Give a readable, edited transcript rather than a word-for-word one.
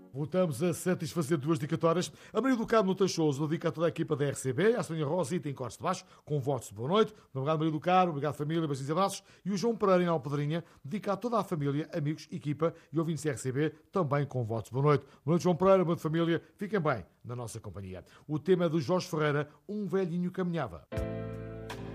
Voltamos a satisfazer duas dedicatórias. A Maria do Carmo Tachoso dedica a toda a equipa da RCB, a Sra. Rosita em Corte de Baixo, com votos de boa noite. Obrigado, Maria do Carmo, obrigado, família, beijos e abraços. E o João Pereira em Alpedrinha dedica a toda a família, amigos, equipa e ouvintes da RCB, também com votos de boa noite. Boa noite, João Pereira, boa noite, família. Fiquem bem na nossa companhia. O tema é do Jorge Ferreira, Um Velhinho Caminhava.